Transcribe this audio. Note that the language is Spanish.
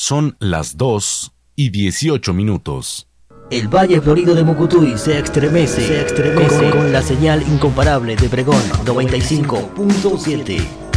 Son las 2:18. El Valle Florido de Mucutuy se estremece con la señal incomparable de Pregón 95.7.